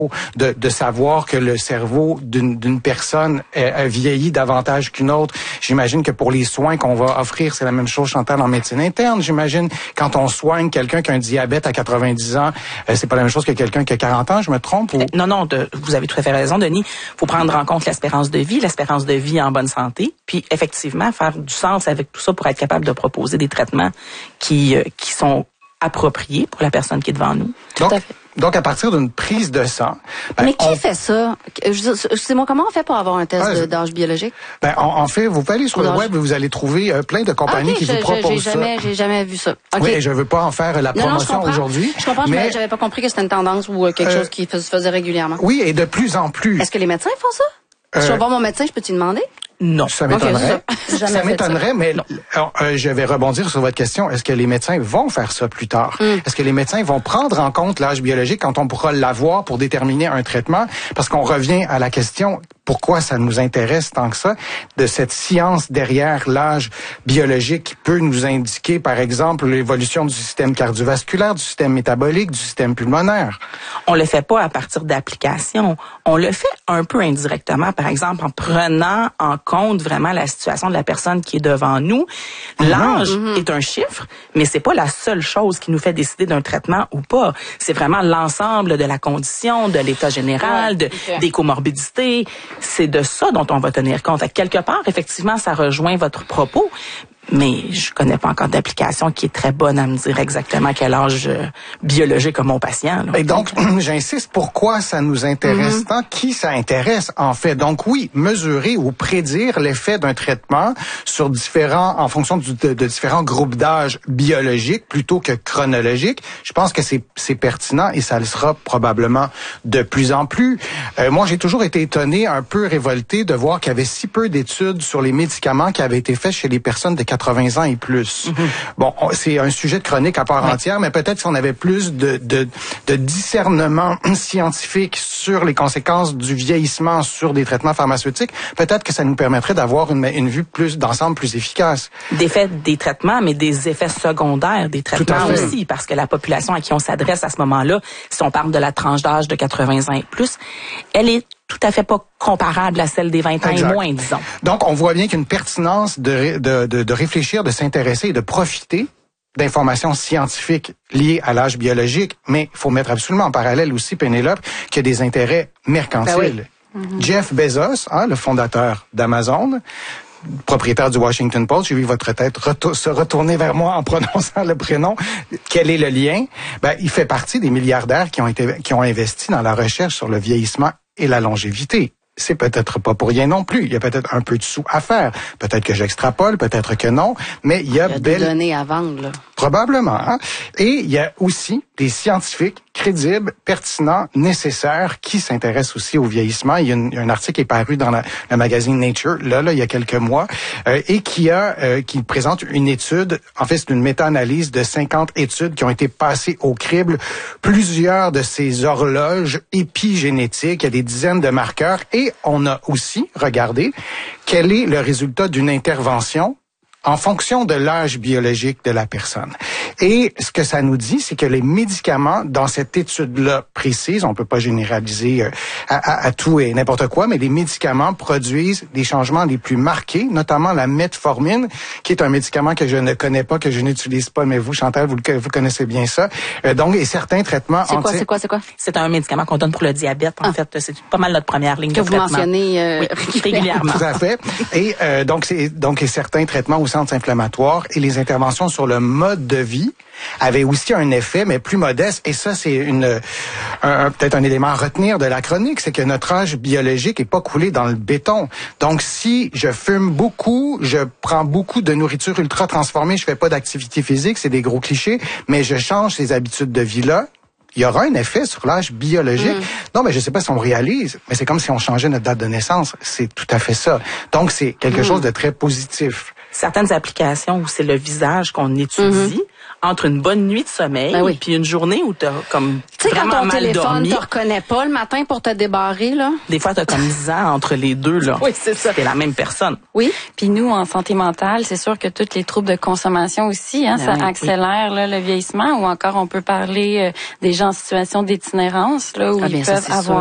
de savoir que le cerveau d'une personne a vieilli davantage qu'une autre. J'imagine que pour les soins qu'on va offrir, c'est la même chose, Chantal, en médecine interne. J'imagine quand on soigne quelqu'un qui a un diabète à 90 ans, c'est pas la même chose que quelqu'un qui a 40 ans, je me trompe? Ou... Non, vous avez tout à fait raison, Denis. Faut prendre en compte l'espérance de vie en bonne santé, puis effectivement faire du sens avec tout ça pour être capable de proposer des traitements qui sont appropriés pour la personne qui est devant nous. Tout à fait. Donc, à partir d'une prise de sang... Mais qui fait ça? Excusez-moi, comment on fait pour avoir un test d'âge biologique? En fait, vous pouvez aller sur le web et vous allez trouver plein de compagnies qui vous proposent ça. J'ai jamais vu ça. Okay. Oui, je veux pas en faire la promotion aujourd'hui. Je comprends, mais j'avais pas compris que c'était une tendance ou quelque chose qui se faisait régulièrement. Oui, et de plus en plus. Est-ce que les médecins font ça? Si je vais voir mon médecin, je peux-tu demander? Non. Ça m'étonnerait. Okay, ça m'étonnerait, mais je vais rebondir sur votre question. Est-ce que les médecins vont faire ça plus tard? Est-ce que les médecins vont prendre en compte l'âge biologique quand on pourra l'avoir pour déterminer un traitement? Parce qu'on revient à la question, pourquoi ça nous intéresse tant que ça, de cette science derrière l'âge biologique qui peut nous indiquer, par exemple, l'évolution du système cardiovasculaire, du système métabolique, du système pulmonaire. On le fait pas à partir d'applications. On le fait un peu indirectement, par exemple, en prenant en compte vraiment la situation de la personne qui est devant nous. L'âge est un chiffre, mais c'est pas la seule chose qui nous fait décider d'un traitement ou pas. C'est vraiment l'ensemble de la condition, de l'état général, des comorbidités. C'est de ça dont on va tenir compte. À quelque part, effectivement, ça rejoint votre propos, mais je connais pas encore d'application qui est très bonne à me dire exactement quel âge biologique a mon patient. Là. Et donc, j'insiste, pourquoi ça nous intéresse tant? Qui ça intéresse, en fait? Donc oui, mesurer ou prédire l'effet d'un traitement sur en fonction de différents groupes d'âge biologiques plutôt que chronologiques. Je pense que c'est pertinent et ça le sera probablement de plus en plus. Moi, j'ai toujours été étonné, un peu révolté de voir qu'il y avait si peu d'études sur les médicaments qui avaient été faits chez les personnes de 80 ans et plus. Bon, c'est un sujet de chronique à part entière, mais peut-être si on avait plus de discernement scientifique sur les conséquences du vieillissement sur des traitements pharmaceutiques, peut-être que ça nous permettrait d'avoir une vue plus d'ensemble plus efficace. D'effets des traitements, mais des effets secondaires des traitements aussi, parce que la population à qui on s'adresse à ce moment-là, si on parle de la tranche d'âge de 80 ans et plus, elle est tout à fait pas comparable à celle des 20 ans et moins, disons. Donc, on voit bien qu'il y a une pertinence de réfléchir, de s'intéresser et de profiter d'informations scientifiques liées à l'âge biologique, mais il faut mettre absolument en parallèle aussi, Pénélope, qu'il y a des intérêts mercantiles. Jeff Bezos, le fondateur d'Amazon, propriétaire du Washington Post, j'ai vu votre tête se retourner vers moi en prononçant le prénom. Quel est le lien? Il fait partie des milliardaires qui ont investi dans la recherche sur le vieillissement et la longévité. C'est peut-être pas pour rien non plus. Il y a peut-être un peu de sous à faire. Peut-être que j'extrapole, peut-être que non, mais il y a des données à vendre, là. Probablement. Et il y a aussi des scientifiques crédibles, pertinents, nécessaires, qui s'intéressent aussi au vieillissement. Il y a un article qui est paru dans le magazine Nature, là, il y a quelques mois, et qui présente une étude, en fait, c'est une méta-analyse de 50 études qui ont été passées au crible. Plusieurs de ces horloges épigénétiques, il y a des dizaines de marqueurs, et on a aussi regardé quel est le résultat d'une intervention en fonction de l'âge biologique de la personne. Et ce que ça nous dit, c'est que les médicaments, dans cette étude-là précise, on peut pas généraliser à tout et n'importe quoi, mais les médicaments produisent des changements les plus marqués, notamment la metformine, qui est un médicament que je ne connais pas, que je n'utilise pas, mais vous, Chantal, vous connaissez bien ça. Donc, et certains traitements... C'est quoi? C'est un médicament qu'on donne pour le diabète, en fait. C'est pas mal notre première ligne de traitement. Que vous mentionnez régulièrement. Tout à fait. Et donc certains traitements au centre inflammatoire et les interventions sur le mode de vie avaient aussi un effet, mais plus modeste. Et ça, c'est peut-être un élément à retenir de la chronique, c'est que notre âge biologique est pas coulé dans le béton. Donc, si je fume beaucoup, je prends beaucoup de nourriture ultra transformée, je fais pas d'activité physique, c'est des gros clichés, mais je change ces habitudes de vie-là, il y aura un effet sur l'âge biologique. Non, mais je sais pas si on réalise, mais c'est comme si on changeait notre date de naissance. C'est tout à fait ça. Donc, c'est quelque chose de très positif. certaines applications où c'est le visage qu'on étudie, entre une bonne nuit de sommeil puis une journée où t'as comme vraiment mal dormi. Tu sais, quand ton téléphone te reconnaît pas le matin pour te débarrer, là. Des fois, t'as comme 10 ans entre les deux, là. Oui, c'est ça. T'es la même personne. Oui. Puis nous, en santé mentale, c'est sûr que tous les troubles de consommation aussi, ça accélère là, le vieillissement, ou encore on peut parler des gens en situation d'itinérance, là, où ils peuvent avoir